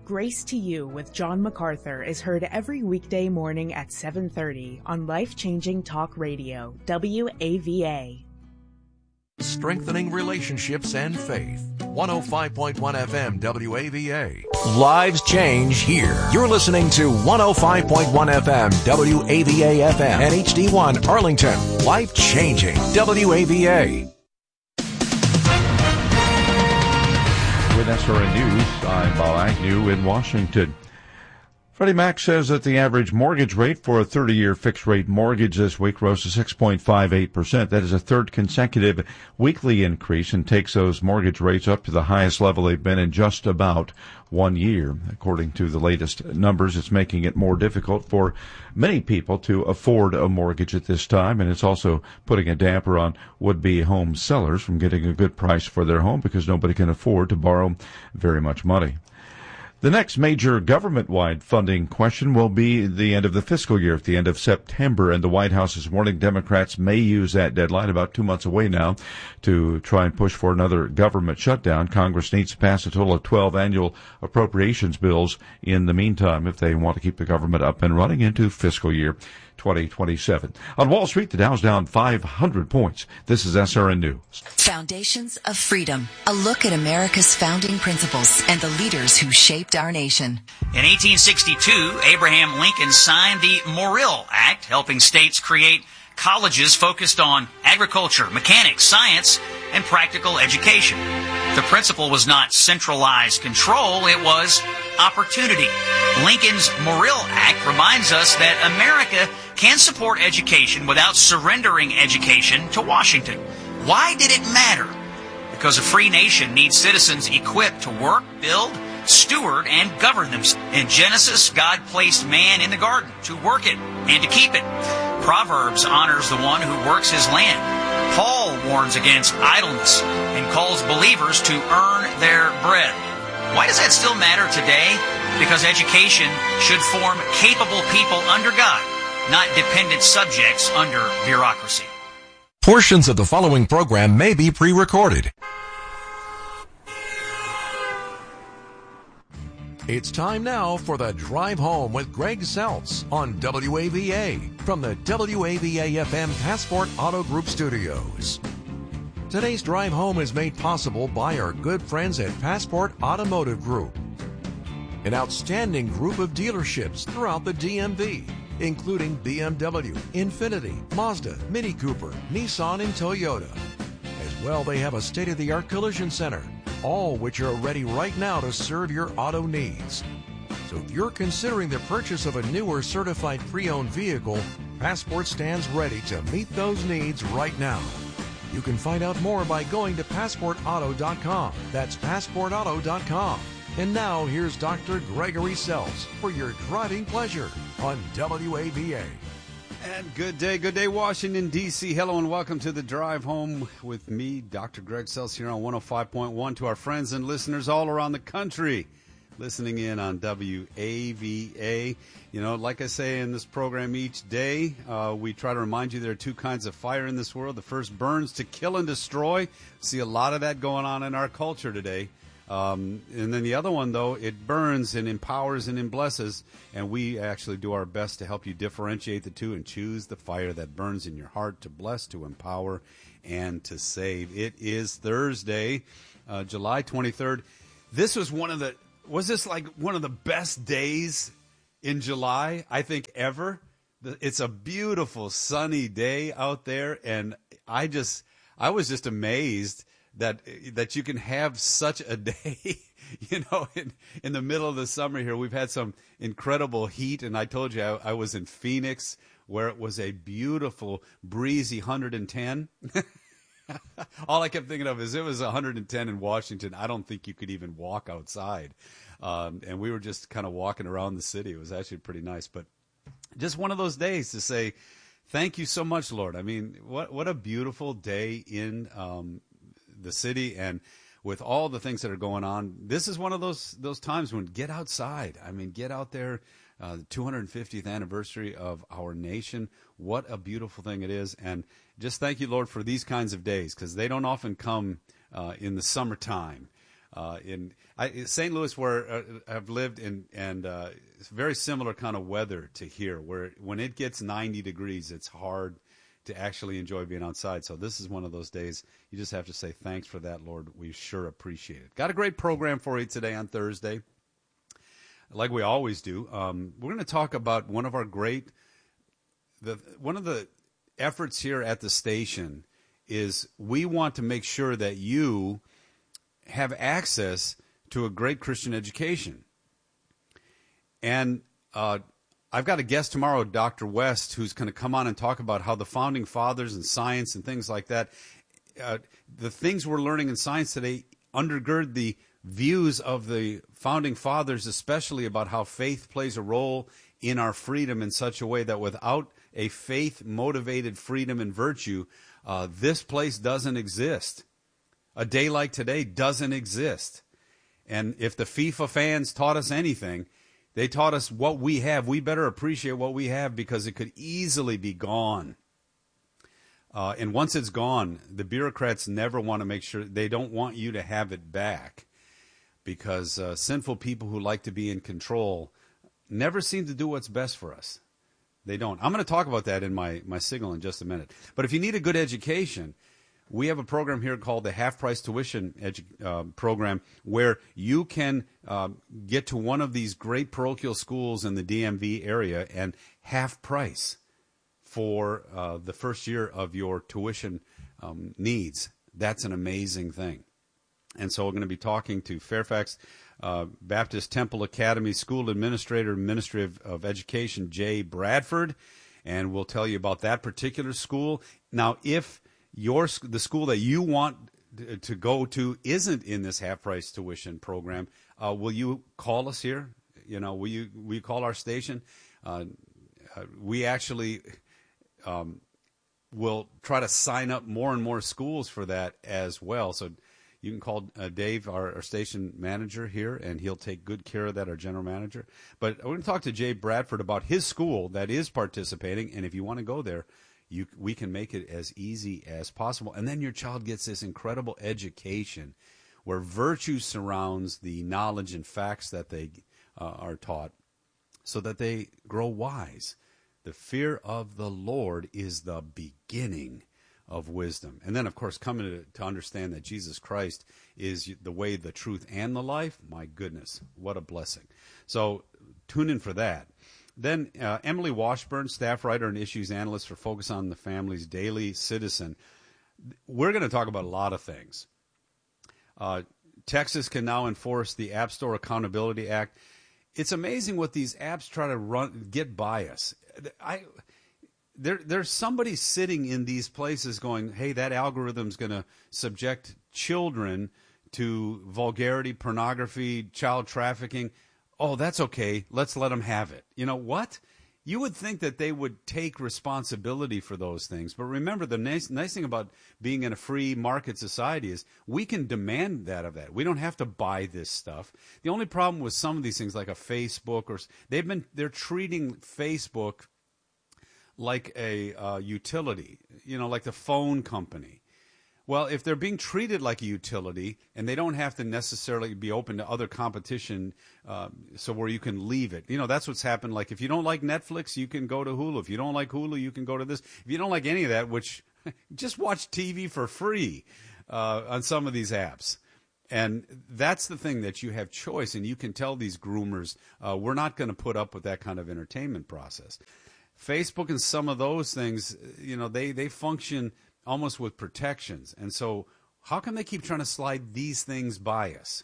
Grace to You with John MacArthur is heard every weekday morning at 7:30 on Life-Changing Talk Radio, WAVA. Strengthening relationships and faith. 105.1 FM WAVA. Lives change here. You're listening to 105.1 FM WAVA FM and HD1 Arlington. Life changing WAVA. With SRN News, I'm Bob Agnew in Washington. Freddie Mac says that the average mortgage rate for a 30-year fixed-rate mortgage this week rose to 6.58%. That is a third consecutive weekly increase and takes those mortgage rates up to the highest level they've been in just about 1 year. According to the latest numbers, it's making it more difficult for many people to afford a mortgage at this time, and it's also putting a damper on would-be home sellers from getting a good price for their home because nobody can afford to borrow very much money. The next major government-wide funding question will be the end of the fiscal year at the end of September, and the White House is warning Democrats may use that deadline, about 2 months away now, to try and push for another government shutdown. Congress needs to pass a total of 12 annual appropriations bills in the meantime if they want to keep the government up and running into fiscal year 2027. On Wall Street, the Dow's down 500 points. This is SRN News. Foundations of Freedom, a look at America's founding principles and the leaders who shaped our nation. In 1862, Abraham Lincoln signed the Morrill Act, helping states create colleges focused on agriculture, mechanics, science, and practical education. The principle was not centralized control, it was opportunity. Lincoln's Morrill Act reminds us that America can support education without surrendering education to Washington. Why did it matter? Because a free nation needs citizens equipped to work, build, steward, and govern themselves. In Genesis, God placed man in the garden to work it and to keep it. Proverbs honors the one who works his land. Paul warns against idleness and calls believers to earn their bread. Why does that still matter today? Because education should form capable people under God, not dependent subjects under bureaucracy. Portions of the following program may be pre-recorded. It's time now for the Drive Home with Greg Seltz on WAVA from the WAVA-FM Passport Auto Group Studios. Today's Drive Home is made possible by our good friends at Passport Automotive Group, an outstanding group of dealerships throughout the DMV, including BMW, Infiniti, Mazda, Mini Cooper, Nissan, and Toyota. As well, they have a state-of-the-art collision center, all which are ready right now to serve your auto needs. So if you're considering the purchase of a new or certified pre-owned vehicle, Passport stands ready to meet those needs right now. You can find out more by going to PassportAuto.com. That's PassportAuto.com. And now here's Dr. Gregory Seltz for your driving pleasure on WAVA. And good day, Washington, D.C. Hello and welcome to the Drive Home with me, Dr. Greg Seltz, here on 105.1, to our friends and listeners all around the country listening in on WAVA. You know, like I say in this program each day, we try to remind you there are two kinds of fire in this world. The first burns to kill and destroy. See a lot of that going on in our culture today. And then the other one, though, it burns and empowers and blesses, and we actually do our best to help you differentiate the two and choose the fire that burns in your heart to bless, to empower, and to save. It is Thursday, July 23rd. This was was this like one of the best days in July, I think, ever? It's a beautiful sunny day out there, and I was just amazed that you can have such a day, you know, in the middle of the summer here. We've had some incredible heat, and I told you I was in Phoenix, where it was a beautiful, breezy 110. All I kept thinking of is it was 110 in Washington. I don't think you could even walk outside. And we were just kind of walking around the city. It was actually pretty nice. But just one of those days to say, thank you so much, Lord. I mean, what a beautiful day in the city, and with all the things that are going on. This is one of those times when get outside. I mean, get out there. The 250th anniversary of our nation. What a beautiful thing it is. And just thank you, Lord, for these kinds of days, because they don't often come in the summertime. St. Louis, where I've lived, and it's very similar kind of weather to here, where when it gets 90 degrees, it's hard to actually enjoy being outside. So this is one of those days you just have to say thanks for that, Lord. We sure appreciate it. Got a great program for you today on Thursday, like we always do. We're going to talk about one of the efforts here at the station is we want to make sure that you have access to a great Christian education. And I've got a guest tomorrow, Dr. West, who's going to come on and talk about how the founding fathers and science and things like that, the things we're learning in science today undergird the views of the founding fathers, especially about how faith plays a role in our freedom in such a way that without a faith-motivated freedom and virtue, this place doesn't exist. A day like today doesn't exist. And if the FIFA fans taught us anything, they taught us what we have. We better appreciate what we have because it could easily be gone. And once it's gone, the bureaucrats never want to make sure, they don't want you to have it back because sinful people who like to be in control never seem to do what's best for us. They don't. I'm going to talk about that in my signal in just a minute. But if you need a good education, we have a program here called the Half Price Tuition Program where you can get to one of these great parochial schools in the DMV area and half price for the first year of your tuition needs. That's an amazing thing. And so we're going to be talking to Fairfax Baptist Temple Academy School Administrator, Ministry of Education, Jay Bradford, and we'll tell you about that particular school. Now, if the school that you want to go to isn't in this half-price tuition program, will you call us here? Will you call our station? We actually will try to sign up more and more schools for that as well. So you can call Dave, our station manager here, and he'll take good care of that, our general manager. But we're going to talk to Jay Bradford about his school that is participating, and if you want to go there, we can make it as easy as possible. And then your child gets this incredible education where virtue surrounds the knowledge and facts that they are taught so that they grow wise. The fear of the Lord is the beginning of wisdom. And then, of course, coming to understand that Jesus Christ is the way, the truth, and the life. My goodness, what a blessing. So tune in for that. Then Emily Washburn, staff writer and issues analyst for Focus on the Family's Daily Citizen. We're going to talk about a lot of things. Texas can now enforce the App Store Accountability Act. It's amazing what these apps try to get by us. There's somebody sitting in these places going, hey, that algorithm's going to subject children to vulgarity, pornography, child trafficking. Oh, that's okay. Let's let them have it. You know what? You would think that they would take responsibility for those things. But remember, the nice thing about being in a free market society is we can demand that of that. We don't have to buy this stuff. The only problem with some of these things, like a Facebook, they're treating Facebook like a utility, like the phone company. Well, if they're being treated like a utility and they don't have to necessarily be open to other competition, so where you can leave it. That's what's happened. Like if you don't like Netflix, you can go to Hulu. If you don't like Hulu, you can go to this. If you don't like any of that, which just watch TV for free on some of these apps. And that's the thing, that you have choice, and you can tell these groomers, we're not going to put up with that kind of entertainment process. Facebook and some of those things, they function almost with protections. And so how come they keep trying to slide these things by us?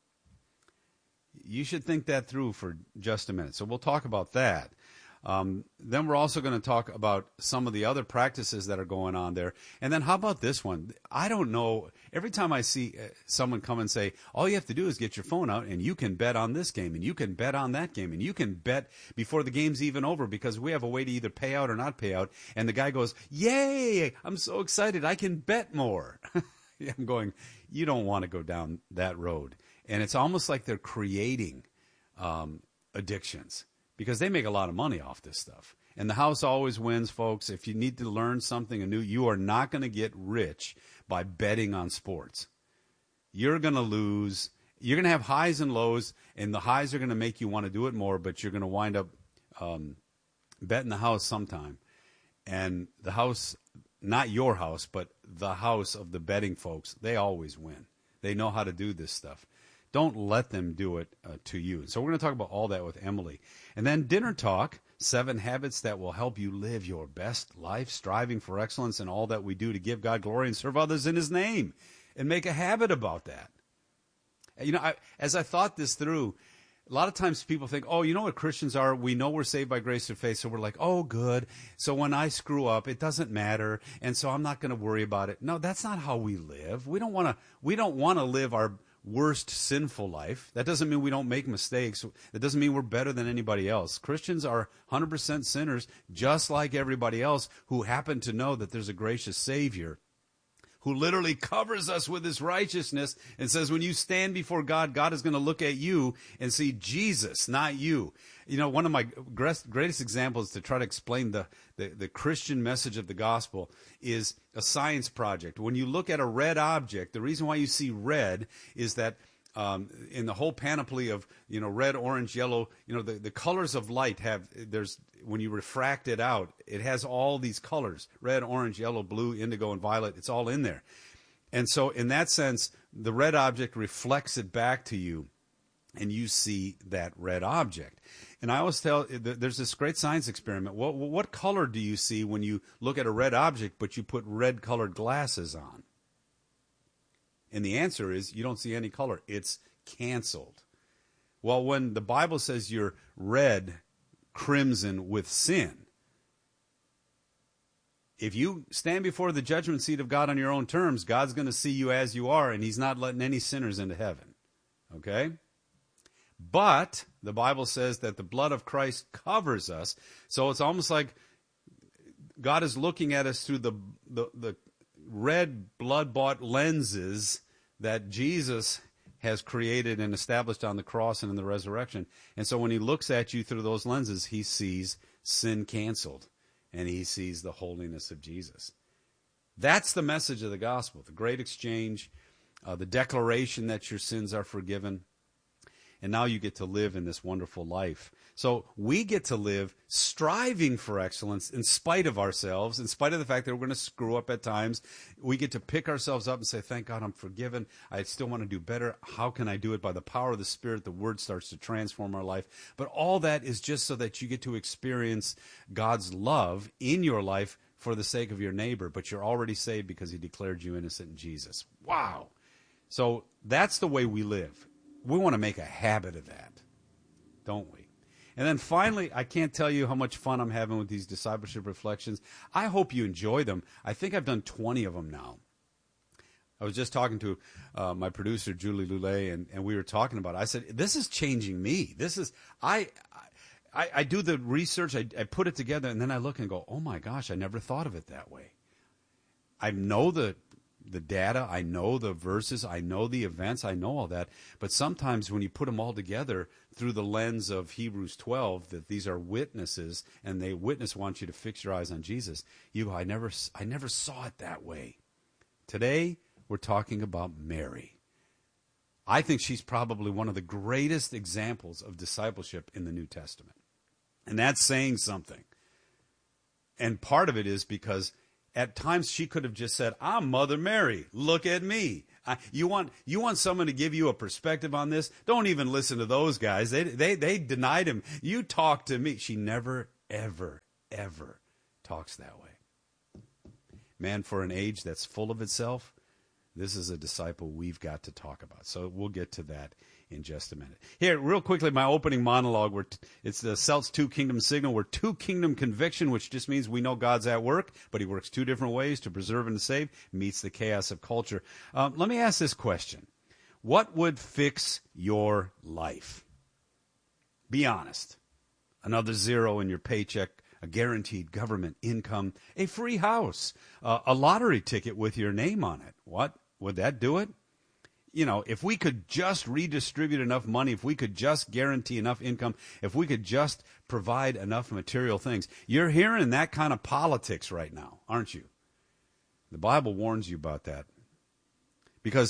You should think that through for just a minute. So we'll talk about that. Then we're also going to talk about some of the other practices that are going on there. And then how about this one? I don't know. Every time I see someone come and say, all you have to do is get your phone out and you can bet on this game and you can bet on that game and you can bet before the game's even over because we have a way to either pay out or not pay out. And the guy goes, yay, I'm so excited. I can bet more. I'm going, you don't want to go down that road. And it's almost like they're creating addictions, because they make a lot of money off this stuff. And the house always wins, folks. If you need to learn something new, you are not going to get rich by betting on sports. you're going to lose. You're going to have highs and lows, and the highs are going to make you want to do it more, but you're going to wind up betting the house sometime. And the house, not your house, but the house of the betting folks, they always win. They know how to do this stuff. Don't let them do it to you. So we're going to talk about all that with Emily. And then dinner talk, 7 habits that will help you live your best life, striving for excellence in all that we do to give God glory and serve others in his name. And make a habit about that. You know, as I thought this through, a lot of times people think, oh, you know what Christians are? We know we're saved by grace through faith, so we're like, oh, good. So when I screw up, it doesn't matter, and so I'm not going to worry about it. No, that's not how we live. We don't want to live our worst sinful life. That doesn't mean we don't make mistakes. That doesn't mean we're better than anybody else. Christians are 100% sinners, just like everybody else, who happen to know that there's a gracious Savior who literally covers us with his righteousness and says when you stand before God, God is going to look at you and see Jesus, not you. You know, one of my greatest examples to try to explain the Christian message of the gospel is a science project. When you look at a red object, the reason why you see red is that in the whole panoply of, you know, red, orange, yellow, you know, the colors of light when you refract it out, it has all these colors, red, orange, yellow, blue, indigo, and violet. It's all in there. And so in that sense, the red object reflects it back to you, and you see that red object. And I always tell, there's this great science experiment. What color do you see when you look at a red object, but you put red-colored glasses on? And the answer is you don't see any color. It's canceled. Well, when the Bible says you're red, crimson with sin, if you stand before the judgment seat of God on your own terms, God's going to see you as you are, and he's not letting any sinners into heaven. Okay? But the Bible says that the blood of Christ covers us, so it's almost like God is looking at us through the red blood-bought lenses that Jesus has created and established on the cross and in the resurrection. And so when he looks at you through those lenses, he sees sin canceled, and he sees the holiness of Jesus. That's the message of the gospel, the great exchange, the declaration that your sins are forgiven, and now you get to live in this wonderful life. So we get to live striving for excellence in spite of ourselves, in spite of the fact that we're going to screw up at times. We get to pick ourselves up and say, thank God I'm forgiven. I still want to do better. How can I do it? By the power of the Spirit, the Word starts to transform our life. But all that is just so that you get to experience God's love in your life for the sake of your neighbor. But you're already saved because he declared you innocent in Jesus. Wow. So that's the way we live. We want to make a habit of that, don't we? And then finally, I can't tell you how much fun I'm having with these discipleship reflections. I hope you enjoy them. I think I've done 20 of them now. I was just talking to my producer, Julie Lulay, and we were talking about it. I said, this is changing me. This is, I do the research, I put it together, and then I look and go, oh my gosh, I never thought of it that way. I know the data, I know the verses, I know the events, I know all that. But sometimes when you put them all together through the lens of Hebrews 12, that these are witnesses, and they witness want you to fix your eyes on Jesus, you go, I never saw it that way. Today, we're talking about Mary. I think she's probably one of the greatest examples of discipleship in the New Testament. And that's saying something. And part of it is because at times she could have just said, I'm Mother Mary. Look at me. You want someone to give you a perspective on this? Don't even listen to those guys. They denied him. You talk to me. She never, ever, ever talks that way. Man, for an age that's full of itself, this is a disciple we've got to talk about. So we'll get to that in just a minute. Here, real quickly, my opening monologue. It's the Seltz 2 Kingdom Signal. We're 2 Kingdom Conviction, which just means we know God's at work, but he works 2 different ways to preserve and to save, meets the chaos of culture. Let me ask this question. What would fix your life? Be honest. Another zero in your paycheck, a guaranteed government income, a free house, a lottery ticket with your name on it. What? Would that do it? You know, if we could just redistribute enough money, if we could just guarantee enough income, if we could just provide enough material things. You're hearing that kind of politics right now, aren't you? The Bible warns you about that. Because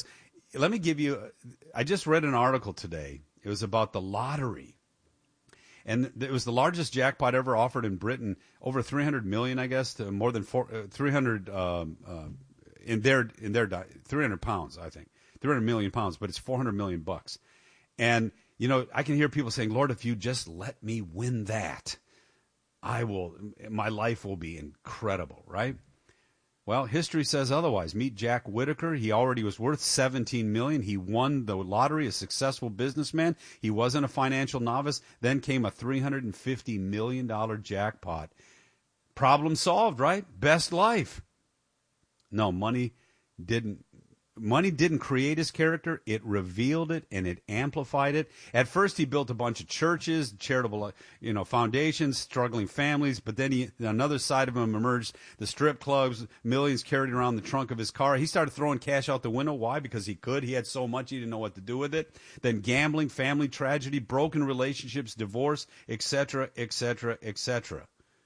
let me give you, I just read an article today. It was about the lottery. And it was the largest jackpot ever offered in Britain, over 300 million, I guess, to more than 300 in their 300 pounds, I think. 300 million pounds, but it's 400 million bucks. And, you know, I can hear people saying, Lord, if you just let me win that, my life will be incredible, right? Well, history says otherwise. Meet Jack Whitaker. He already was worth $17 million. He won the lottery, a successful businessman. He wasn't a financial novice. Then came a $350 million jackpot. Problem solved, right? Best life. No, money didn't create his character. It revealed it and it amplified it. At first, he built a bunch of churches, charitable, foundations, struggling families. But then another side of him emerged: the strip clubs, millions carried around the trunk of his car. He started throwing cash out the window. Why? Because he could. He had so much he didn't know what to do with it. Then gambling, family tragedy, broken relationships, divorce, etc., etc., etc.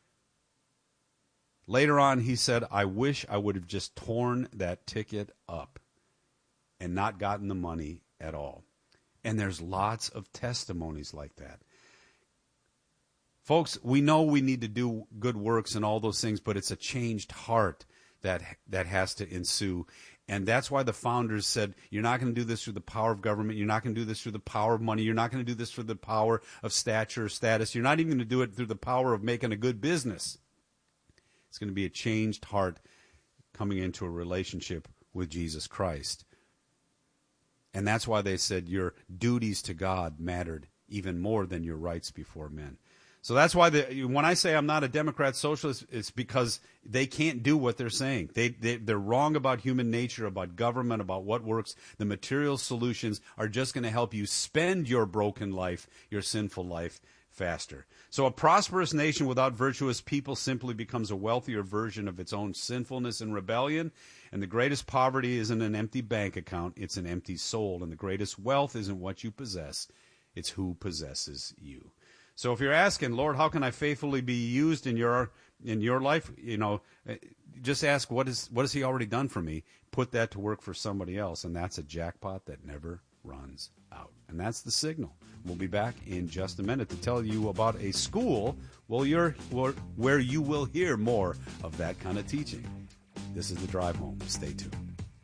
Later on, he said, "I wish I would have just torn that ticket up and not gotten the money at all." And there's lots of testimonies like that. Folks, we know we need to do good works and all those things, but it's a changed heart that has to ensue. And that's why the founders said, you're not going to do this through the power of government. You're not going to do this through the power of money. You're not going to do this through the power of stature or status. You're not even going to do it through the power of making a good business. It's going to be a changed heart coming into a relationship with Jesus Christ. And that's why they said your duties to God mattered even more than your rights before men. So that's why when I say I'm not a Democrat socialist, it's because they can't do what they're saying. They're wrong about human nature, about government, about what works. The material solutions are just going to help you spend your broken life, your sinful life, faster. So a prosperous nation without virtuous people simply becomes a wealthier version of its own sinfulness and rebellion. And the greatest poverty isn't an empty bank account, it's an empty soul. And the greatest wealth isn't what you possess, it's who possesses you. So if you're asking, Lord, how can I faithfully be used in your life? Just ask, what has he already done for me? Put that to work for somebody else. And that's a jackpot that never runs out. And that's the signal. We'll be back in just a minute to tell you about a school where you will hear more of that kind of teaching. This is The Drive Home. Stay tuned.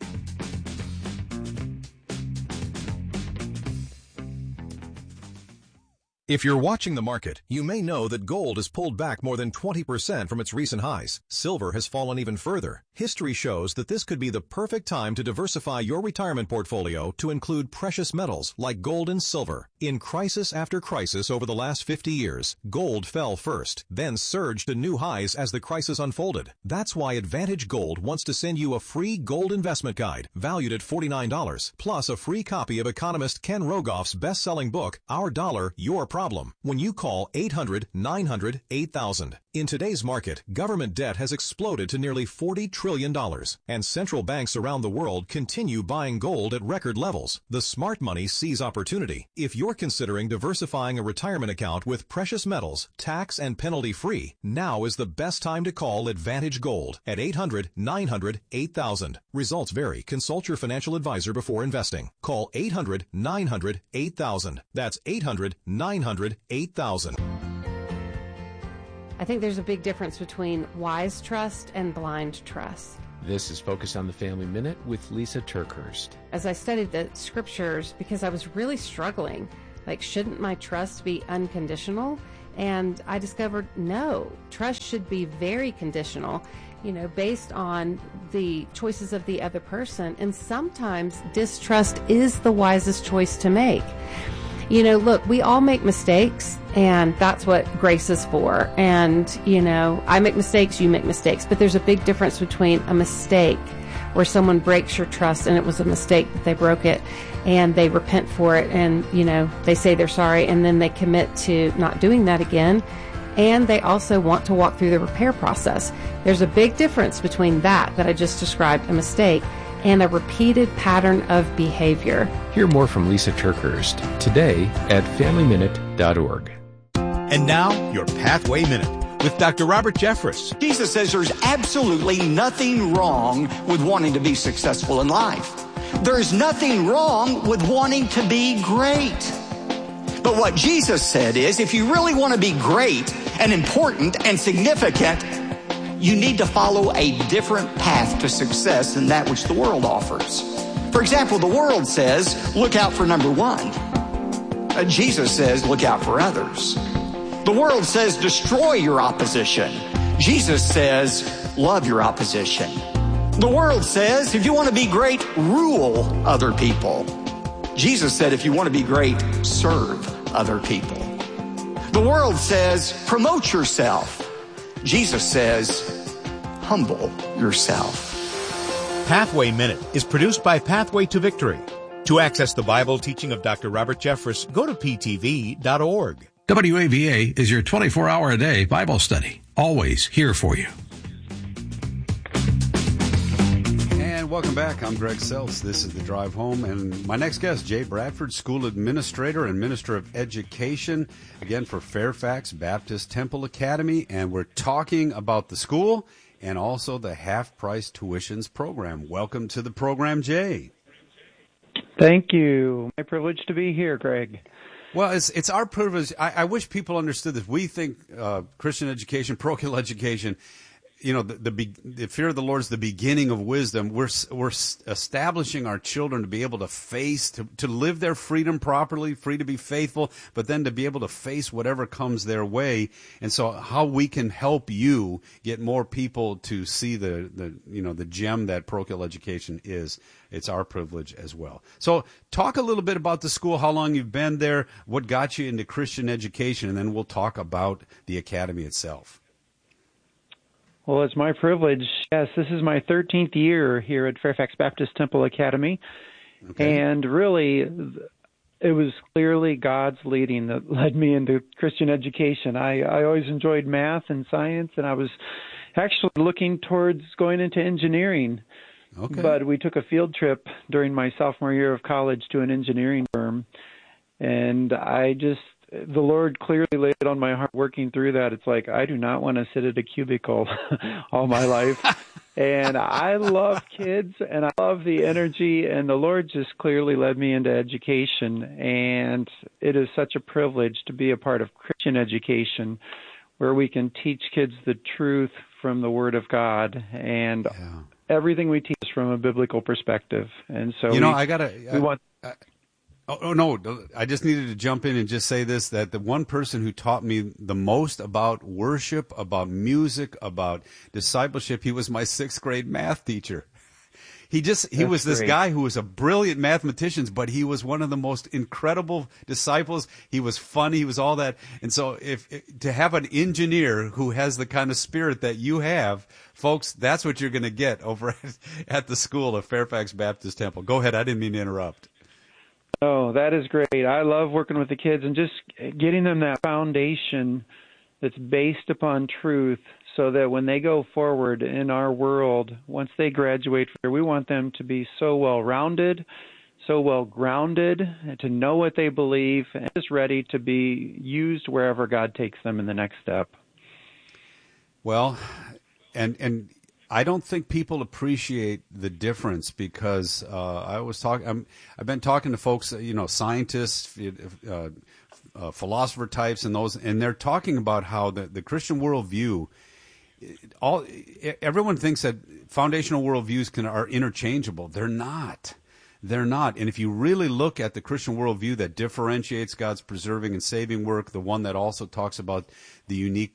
If you're watching the market, you may know that gold has pulled back more than 20% from its recent highs. Silver has fallen even further. History shows that this could be the perfect time to diversify your retirement portfolio to include precious metals like gold and silver. In crisis after crisis over the last 50 years, gold fell first, then surged to new highs as the crisis unfolded. That's why Advantage Gold wants to send you a free gold investment guide valued at $49, plus a free copy of economist Ken Rogoff's best-selling book, Our Dollar, Your Problem, when you call 800-900-8000. In today's market, government debt has exploded to nearly $40 trillion, and central banks around the world continue buying gold at record levels. The smart money sees opportunity. If you're considering diversifying a retirement account with precious metals, tax and penalty-free, now is the best time to call Advantage Gold at 800-900-8000. Results vary. Consult your financial advisor before investing. Call 800-900-8000. That's 800-900-8000. I think there's a big difference between wise trust and blind trust. This is Focus on the Family Minute with Lisa TerKeurst. As I studied the scriptures, because I was really struggling, shouldn't my trust be unconditional? And I discovered, no, trust should be very conditional, based on the choices of the other person. And sometimes distrust is the wisest choice to make. Look, we all make mistakes, and that's what grace is for. And, I make mistakes, you make mistakes, but there's a big difference between a mistake where someone breaks your trust and it was a mistake that they broke it and they repent for it and, they say they're sorry and then they commit to not doing that again. And they also want to walk through the repair process. There's a big difference between that I just described, a mistake, and a repeated pattern of behavior. Hear more from Lisa TerKeurst today at FamilyMinute.org. And now, your Pathway Minute with Dr. Robert Jeffress. Jesus says there's absolutely nothing wrong with wanting to be successful in life. There's nothing wrong with wanting to be great. But what Jesus said is, if you really want to be great and important and significant, you need to follow a different path to success than that which the world offers. For example, the world says, look out for number one. Jesus says, look out for others. The world says, destroy your opposition. Jesus says, love your opposition. The world says, if you want to be great, rule other people. Jesus said, if you want to be great, serve other people. The world says, promote yourself. Jesus says, humble yourself. Pathway Minute is produced by Pathway to Victory. To access the Bible teaching of Dr. Robert Jeffress, go to ptv.org. WAVA is your 24-hour-a-day Bible study. Always here for you. And welcome back. I'm Greg Seltz. This is The Drive Home. And my next guest, Jay Bradford, School Administrator and Minister of Education, again for Fairfax Baptist Temple Academy. And we're talking about the school and also the half-price tuitions program. Welcome to the program, Jay. Thank you. My privilege to be here, Greg. Well, it's our privilege. I wish people understood this. We think Christian education, parochial education, you know, the fear of the Lord is the beginning of wisdom. We're establishing our children to be able to face, to live their freedom properly, free to be faithful, but then to be able to face whatever comes their way. And so how we can help you get more people to see the gem that parochial education is. It's our privilege as well. So talk a little bit about the school, how long you've been there, what got you into Christian education, and then we'll talk about the academy itself. Well, it's my privilege. Yes, this is my 13th year here at Fairfax Baptist Temple Academy. Okay. And really, it was clearly God's leading that led me into Christian education. I always enjoyed math and science, and I was actually looking towards going into engineering. Okay. But we took a field trip during my sophomore year of college to an engineering firm, and the Lord clearly laid it on my heart working through that. It's like, I do not want to sit at a cubicle all my life. And I love kids, and I love the energy, and the Lord just clearly led me into education. And it is such a privilege to be a part of Christian education, where we can teach kids the truth from the Word of God, and everything we teach is from a biblical perspective. And so Oh, no, I just needed to jump in and just say this, that the one person who taught me the most about worship, about music, about discipleship, he was my 6th grade math teacher. He was this guy who was a brilliant mathematician, but he was one of the most incredible disciples. He was funny. He was all that. And so to have an engineer who has the kind of spirit that you have, folks, that's what you're going to get over at the school of Fairfax Baptist Temple. Go ahead. I didn't mean to interrupt. Oh, that is great. I love working with the kids and just getting them that foundation that's based upon truth, so that when they go forward in our world, once they graduate, we want them to be so well-rounded, so well-grounded, to know what they believe, and just ready to be used wherever God takes them in the next step. Well, and I don't think people appreciate the difference, because I've been talking to folks, scientists, philosopher types, and they're talking about how the Christian worldview, everyone thinks that foundational worldviews are interchangeable. They're not. They're not. And if you really look at the Christian worldview that differentiates God's preserving and saving work, the one that also talks about the unique,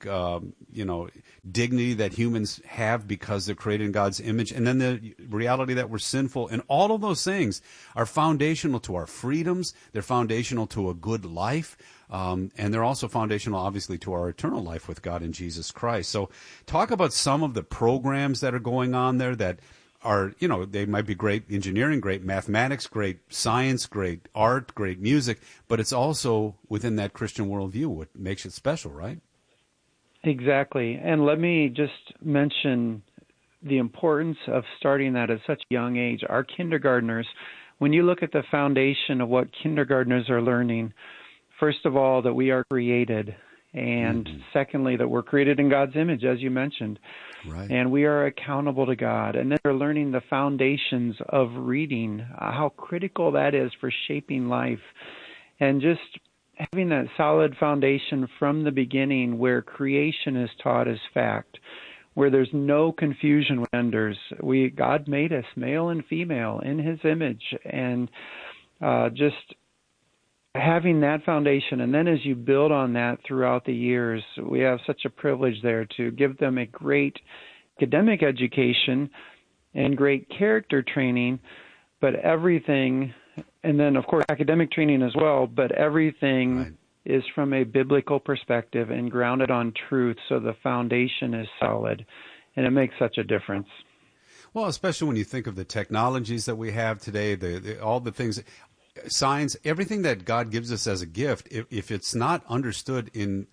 dignity that humans have because they're created in God's image, and then the reality that we're sinful, and all of those things are foundational to our freedoms. They're foundational to a good life. And they're also foundational, obviously, to our eternal life with God in Jesus Christ. So talk about some of the programs that are going on there that are, they might be great engineering, great mathematics, great science, great art, great music, but it's also within that Christian worldview what makes it special, right? Exactly. And let me just mention the importance of starting that at such a young age. Our kindergartners, when you look at the foundation of what kindergartners are learning, first of all, that we are created And secondly, that we're created in God's image, as you mentioned. Right. And we are accountable to God. And then they're learning the foundations of reading, how critical that is for shaping life. And just having that solid foundation from the beginning where creation is taught as fact, where there's no confusion with genders. God made us male and female in His image. And just having that foundation, and then as you build on that throughout the years, we have such a privilege there to give them a great academic education and great character training, but everything, and then of course academic training as well, but everything is from a biblical perspective and grounded on truth, so the foundation is solid, and it makes such a difference. Well, especially when you think of the technologies that we have today, all the things, signs, everything that God gives us as a gift, if it's not understood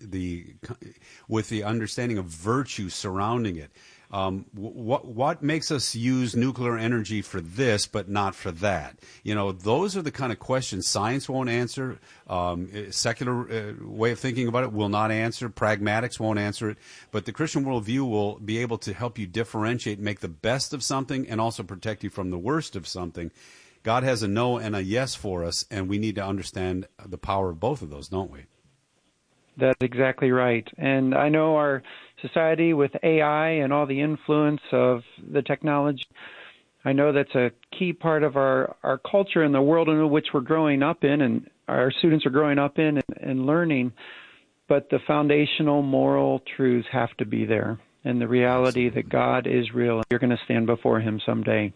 with the understanding of virtue surrounding it, what makes us use nuclear energy for this but not for that? Those are the kind of questions science won't answer, secular way of thinking about it will not answer, pragmatics won't answer it, but the Christian worldview will be able to help you differentiate, make the best of something, and also protect you from the worst of something. God has a no and a yes for us, and we need to understand the power of both of those, don't we? That's exactly right. And I know our society with AI and all the influence of the technology, I know that's a key part of our culture and the world in which we're growing up in and our students are growing up in and learning, but the foundational moral truths have to be there, and the reality that God is real and you're going to stand before Him someday.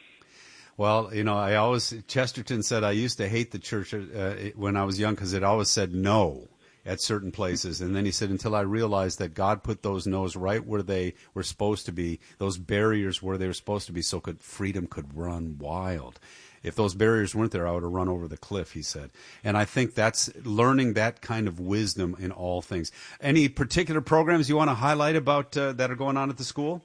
Well, Chesterton said, I used to hate the church when I was young because it always said no at certain places. And then he said, until I realized that God put those no's right where they were supposed to be, those barriers where they were supposed to be, so freedom could run wild. If those barriers weren't there, I would have run over the cliff, he said. And I think that's learning that kind of wisdom in all things. Any particular programs you want to highlight about that are going on at the school?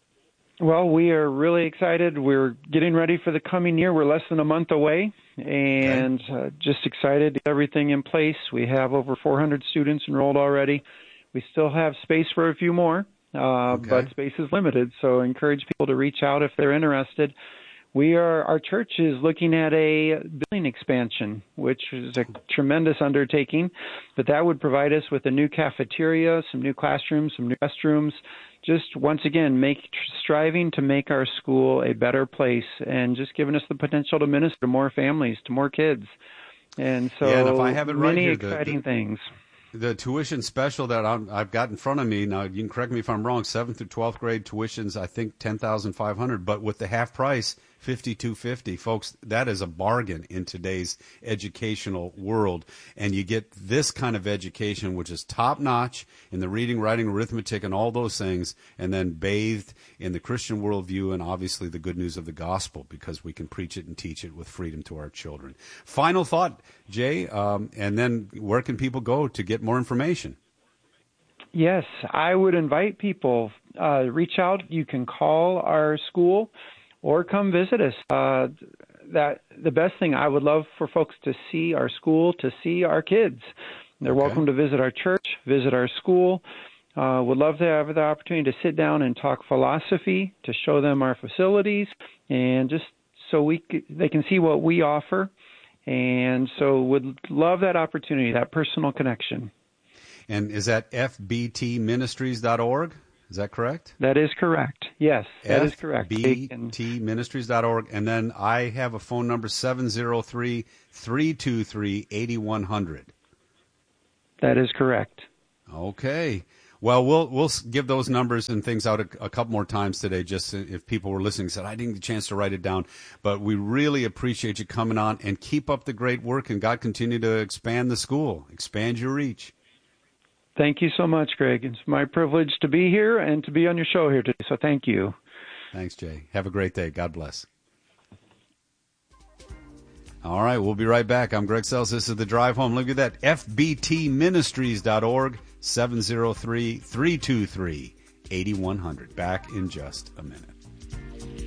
Well, we are really excited. We're getting ready for the coming year. We're less than a month away, and just excited to get everything in place. We have over 400 students enrolled already. We still have space for a few more, but space is limited, so encourage people to reach out if they're interested. Our church is looking at a building expansion, which is a tremendous undertaking, but that would provide us with a new cafeteria, some new classrooms, some new restrooms, just once again striving to make our school a better place and just giving us the potential to minister to more families, to more kids. And so and if I have it right many here, exciting things. The tuition special that I've got in front of me, now you can correct me if I'm wrong, 7th through 12th grade tuition's I think $10,500, but with the half price, $5,250. Folks, that is a bargain in today's educational world. And you get this kind of education, which is top-notch in the reading, writing, arithmetic, and all those things, and then bathed in the Christian worldview and obviously the good news of the gospel, because we can preach it and teach it with freedom to our children. Final thought, Jay, and then where can people go to get more information? Yes, I would invite people, reach out. You can call our school or come visit us. The best thing, I would love for folks to see our school, to see our kids. They're welcome to visit our church, visit our school. Would love to have the opportunity to sit down and talk philosophy, to show them our facilities, and just so they can see what we offer. And so would love that opportunity, that personal connection. And is that fbtministries.org? Is that correct? That is correct. Yes, that is correct. fbtministries.org. And then I have a phone number, 703-323-8100. That is correct. Okay. Well, we'll give those numbers and things out a couple more times today, just if people were listening and said, I didn't get a chance to write it down. But we really appreciate you coming on, and keep up the great work, and God continue to expand the school, expand your reach. Thank you so much, Greg. It's my privilege to be here and to be on your show here today, so thank you. Thanks, Jay. Have a great day. God bless. All right, we'll be right back. I'm Greg Sells. This is The Drive Home. Look at that, fbtministries.org, 703-323-8100. Back in just a minute.